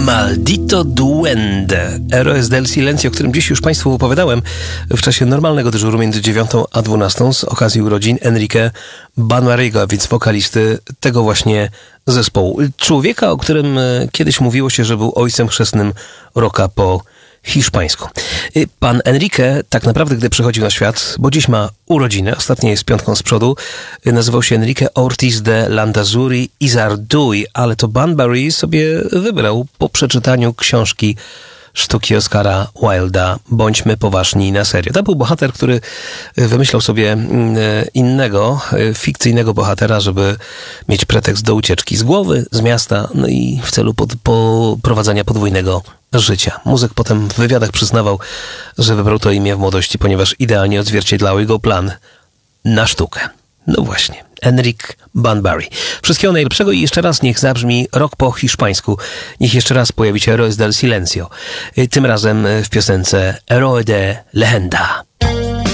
Maldito Duende, Héroes del Silencio, o którym dziś już Państwu opowiadałem w czasie normalnego dyżuru między 9 a 12 z okazji urodzin Enrique Banbariego, więc wokalisty tego właśnie zespołu. Człowieka, o którym kiedyś mówiło się, że był ojcem chrzestnym rocka po hiszpańsku. Pan Enrique tak naprawdę, gdy przychodził na świat, bo dziś ma urodziny, ostatnie jest piątką z przodu, nazywał się Enrique Ortiz de Landazuri Izarduy, ale to Banbari sobie wybrał po przeczytaniu książki sztuki Oscara Wilda Bądźmy poważni na serio. To był bohater, który wymyślał sobie innego, fikcyjnego bohatera, żeby mieć pretekst do ucieczki z głowy, z miasta, no i w celu prowadzenia podwójnego życia. Muzyk potem w wywiadach przyznawał, że wybrał to imię w młodości, ponieważ idealnie odzwierciedlało jego plan na sztukę. No właśnie, Enrique Banbari. Wszystkiego najlepszego i jeszcze raz niech zabrzmi rok po hiszpańsku. Niech jeszcze raz pojawi się Héroes del Silencio. Tym razem w piosence Héroe de Leyenda.